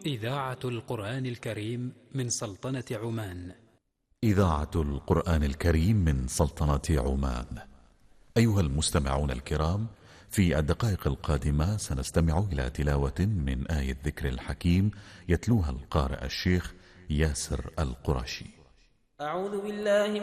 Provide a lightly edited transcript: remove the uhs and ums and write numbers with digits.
إذاعة القرآن الكريم من سلطنة عمان. إذاعة القرآن الكريم من سلطنة عمان. أيها المستمعون الكرام، في الدقائق القادمة سنستمع إلى تلاوة من آية الذكر الحكيم يتلوها القارئ الشيخ ياسر القرشي. أعوذ بالله